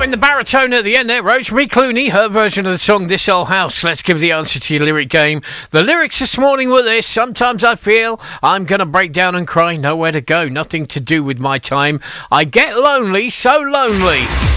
in the baritone at the end there, Rosemary Clooney, her version of the song This Old House. Let's give the answer to your lyric game. The lyrics this morning were this: sometimes I feel I'm gonna break down and cry, nowhere to go, nothing to do with my time. I get lonely, so lonely.